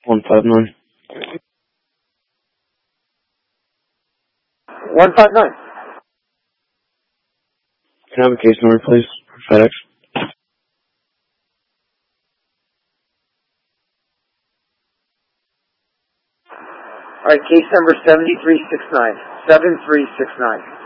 159. 159. Can I have a case number, please? FedEx. Alright, case number 7369. 7369.